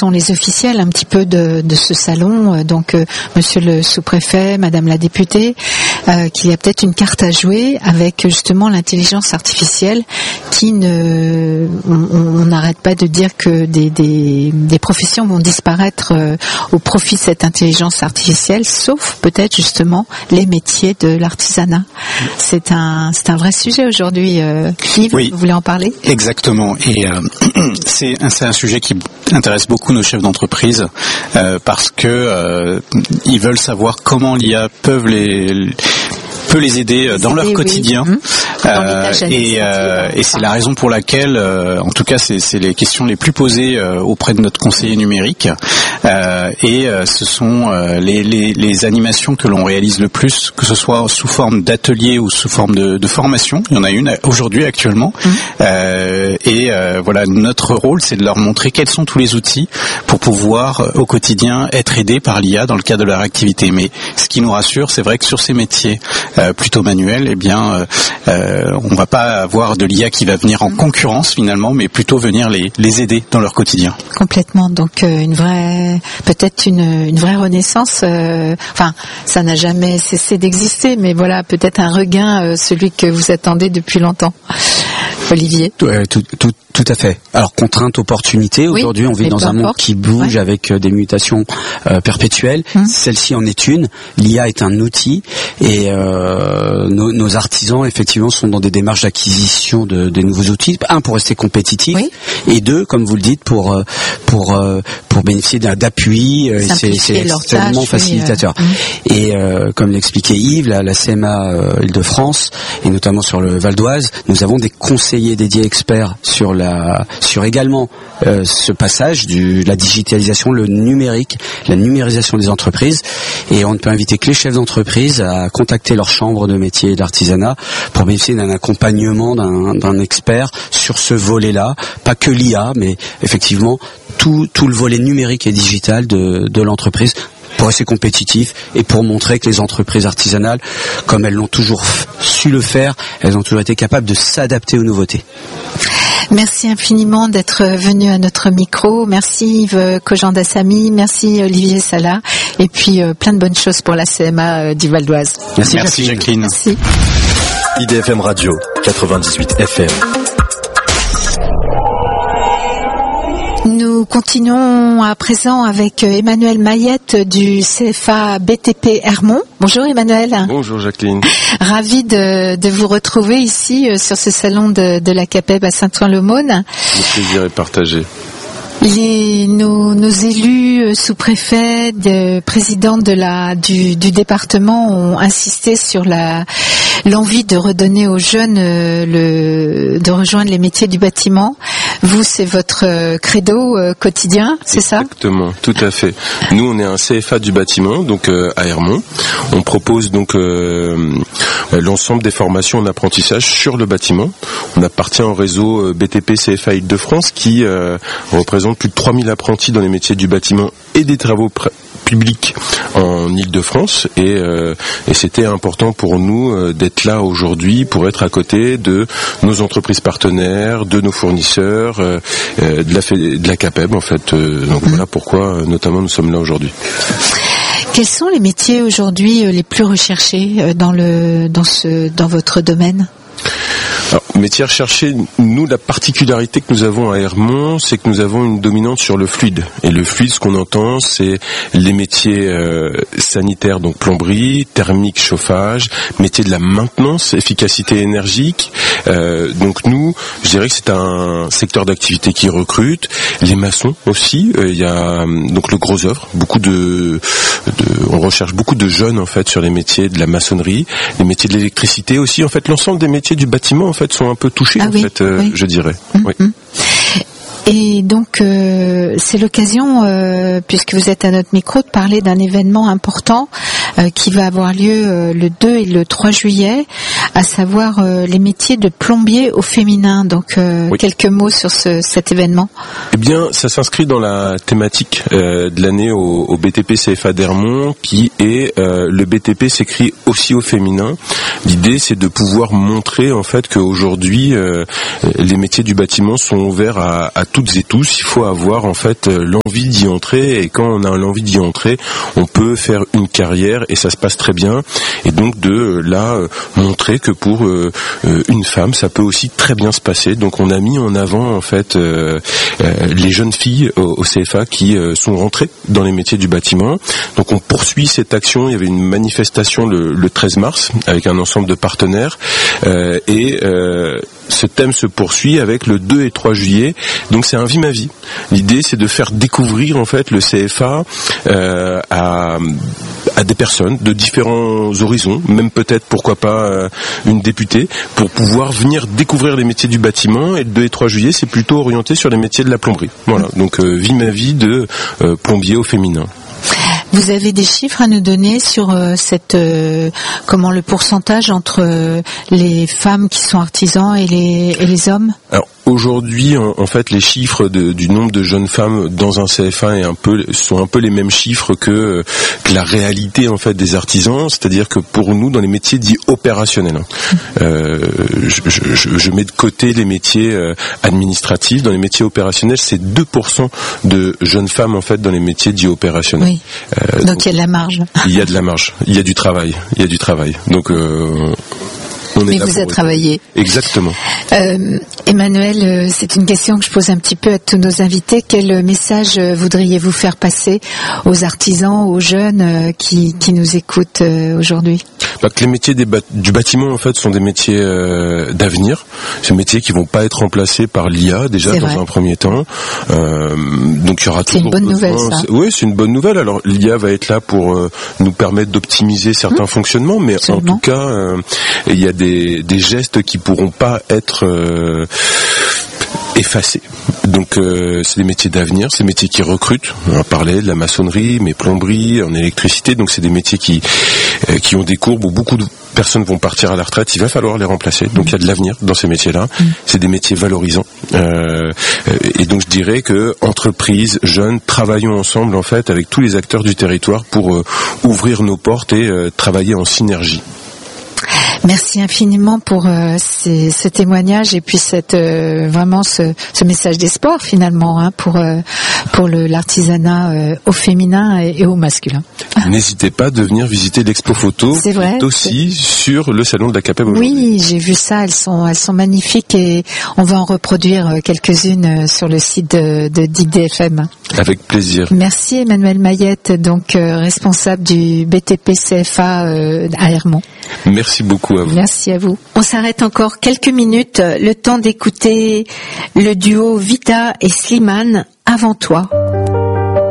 sont les officiels un petit peu de ce salon, donc monsieur le sous-préfet, madame la députée, qu'il y a peut-être une carte à jouer avec justement l'intelligence artificielle qui on n'arrête pas de dire que des professions vont disparaître au profit de cette intelligence artificielle, sauf peut-être justement les métiers de l'artisanat. C'est un vrai sujet aujourd'hui. Yves, oui, vous voulez en parler ? Exactement. Et c'est un sujet qui intéresse beaucoup nos chefs d'entreprise parce que ils veulent savoir comment l'IA peut les aider dans leur quotidien. Et c'est la raison pour laquelle, en tout cas, c'est les questions les plus posées auprès de notre conseiller numérique. Et ce sont les animations que l'on réalise le plus, que ce soit sous forme d'atelier ou sous forme de formation. Il y en a une aujourd'hui actuellement. Voilà, notre rôle, c'est de leur montrer quels sont tous les outils pour pouvoir au quotidien être aidés par l'IA dans le cadre de leur activité. Mais ce qui nous rassure, c'est vrai que sur ces métiers plutôt manuels, eh bien, on va pas avoir de l'IA qui va venir en concurrence finalement, mais plutôt venir les aider dans leur quotidien. Complètement. Donc peut-être une vraie renaissance. Enfin, ça n'a jamais cessé d'exister, mais voilà, peut-être un regain, celui que vous attendez depuis longtemps. Olivier. Tout à fait. Alors, contrainte, opportunité. Aujourd'hui, on vit dans un monde qui bouge avec des mutations perpétuelles. Celle-ci en est une. L'IA est un outil et nos artisans, effectivement, sont dans des démarches d'acquisition de nouveaux outils. Un, pour rester compétitifs, et deux, comme vous le dites, pour bénéficier d'appui. C'est extrêmement facilitateur. Et comme l'expliquait Yves, la CMA Île-de-France et notamment sur le Val d'Oise, nous avons des conseillers dédiés experts sur également ce passage de la digitalisation, le numérique, la numérisation des entreprises, et on ne peut inviter que les chefs d'entreprise à contacter leur chambre de métier et d'artisanat pour bénéficier d'un accompagnement d'un expert sur ce volet-là, pas que l'IA, mais effectivement tout le volet numérique et digital de l'entreprise, pour rester compétitif et pour montrer que les entreprises artisanales, comme elles l'ont toujours su le faire, elles ont toujours été capables de s'adapter aux nouveautés. Merci infiniment d'être venu à notre micro. Merci Yves Kojanda-Samy, merci Olivier Sala, et puis plein de bonnes choses pour la CMA du Val d'Oise. Merci Jacqueline. Merci. IDFM Radio 98 FM. Nous continuons à présent avec Emmanuel Mayette du CFA BTP Hermont. Bonjour Emmanuel. Bonjour Jacqueline. Ravi de vous retrouver ici sur ce salon de la CAPEB à Saint-Ouen-l'Aumône. Le plaisir est partagé. Nos élus, sous-préfets, présidents du département ont insisté sur l'envie de redonner aux jeunes de rejoindre les métiers du bâtiment. Vous, c'est votre credo quotidien, c'est ça ? Exactement, tout à fait. Nous, on est un CFA du bâtiment, donc à Hermont. On propose donc l'ensemble des formations en apprentissage sur le bâtiment. On appartient au réseau BTP CFA Île-de-France qui représente plus de 3000 apprentis dans les métiers du bâtiment et des travaux publics en Île-de-France, et c'était important pour nous d'être là aujourd'hui pour être à côté de nos entreprises partenaires, de nos fournisseurs, de la CAPEB en fait. Donc voilà pourquoi notamment nous sommes là aujourd'hui. Quels sont les métiers aujourd'hui les plus recherchés dans votre domaine ? Alors, métier recherché, nous, la particularité que nous avons à Hermont, c'est que nous avons une dominante sur le fluide. Et le fluide, ce qu'on entend, c'est les métiers sanitaires, donc plomberie, thermique, chauffage, métier de la maintenance, efficacité énergique. Donc nous, je dirais que c'est un secteur d'activité qui recrute. Les maçons aussi. Il y a donc le gros œuvre. On recherche beaucoup de jeunes en fait sur les métiers de la maçonnerie, les métiers de l'électricité aussi. En fait, l'ensemble des métiers du bâtiment en fait sont un peu touchés je dirais. Oui. Et donc, c'est l'occasion, puisque vous êtes à notre micro, de parler d'un événement important qui va avoir lieu le 2 et le 3 juillet, à savoir les métiers de plombier au féminin. Donc, quelques mots sur cet événement. Eh bien, ça s'inscrit dans la thématique de l'année au BTP CFA d'Hermont, qui est le BTP s'écrit aussi au féminin. L'idée, c'est de pouvoir montrer en fait qu'aujourd'hui, les métiers du bâtiment sont ouverts à toutes et tous, il faut avoir en fait l'envie d'y entrer, et quand on a l'envie d'y entrer, on peut faire une carrière et ça se passe très bien. Et donc de là montrer que pour une femme, ça peut aussi très bien se passer. Donc on a mis en avant en fait les jeunes filles au CFA qui sont rentrées dans les métiers du bâtiment. Donc on poursuit cette action. Il y avait une manifestation le 13 mars avec un ensemble de partenaires et ce thème se poursuit avec le 2 et 3 juillet. Donc c'est un Vie ma vie. L'idée c'est de faire découvrir en fait le CFA à des personnes de différents horizons, même peut-être pourquoi pas une députée, pour pouvoir venir découvrir les métiers du bâtiment. Et le 2 et 3 juillet c'est plutôt orienté sur les métiers de la plomberie. Voilà, donc Vie ma vie de plombier au féminin. Vous avez des chiffres à nous donner sur le pourcentage entre les femmes qui sont artisans et les hommes? Alors aujourd'hui, en fait, les chiffres du nombre de jeunes femmes dans un CFA sont un peu les mêmes chiffres que la réalité en fait des artisans. C'est-à-dire que pour nous, dans les métiers dits opérationnels, je mets de côté les métiers administratifs. Dans les métiers opérationnels, c'est 2% de jeunes femmes en fait dans les métiers dits opérationnels. Oui. Donc il y a de la marge. Il y a de la marge. Il y a du travail. Donc mais vous avez travaillé. Exactement. Emmanuel, c'est une question que je pose un petit peu à tous nos invités. Quel message voudriez-vous faire passer aux artisans, aux jeunes qui nous écoutent aujourd'hui? Que les métiers du bâtiment en fait sont des métiers d'avenir. C'est des métiers qui vont pas être remplacés par l'IA déjà dans un premier temps. Donc il y aura toujours. C'est une bonne nouvelle ça. Oui, c'est une bonne nouvelle. Alors l'IA va être là pour nous permettre d'optimiser certains fonctionnements, mais absolument. En tout cas, il y a des gestes qui pourront pas être effacés. Donc c'est des métiers d'avenir, c'est des métiers qui recrutent. On a parlé de la maçonnerie, mais plomberie, en électricité. Donc c'est des métiers qui ont des courbes où beaucoup de personnes vont partir à la retraite. Il va falloir les remplacer. Donc il y a de l'avenir dans ces métiers-là. C'est des métiers valorisants. Et donc je dirais que entreprises, jeunes, travaillons ensemble en fait avec tous les acteurs du territoire pour ouvrir nos portes et travailler en synergie. Merci infiniment pour ce témoignage et puis vraiment ce message d'espoir finalement pour l'artisanat au féminin et au masculin. N'hésitez pas de venir visiter l'expo photo. C'est vrai. Aussi sur le salon de la CAPEB aujourd'hui. Oui, j'ai vu ça. Elles sont magnifiques et on va en reproduire quelques-unes sur le site de d'IDFM. Avec plaisir. Merci Emmanuel Mayette, donc responsable du BTP CFA à Hermont. Merci beaucoup à vous. Merci à vous. On s'arrête encore quelques minutes, le temps d'écouter le duo Vita et Slimane, Avant toi.